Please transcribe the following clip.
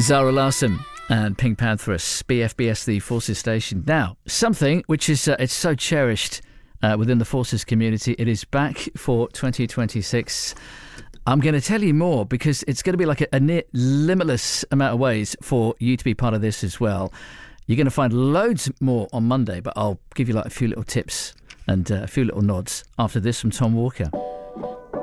Zara Larsson and Pink Pantheress, BFBS, the Forces Station. Now, something which is it's so cherished within the Forces community. It is back for 2026. I'm going to tell you more because it's going to be like a near limitless amount of ways for you to be part of this as well. You're going to find loads more on Monday, but I'll give you like a few little tips and a few little nods after this from Tom Walker.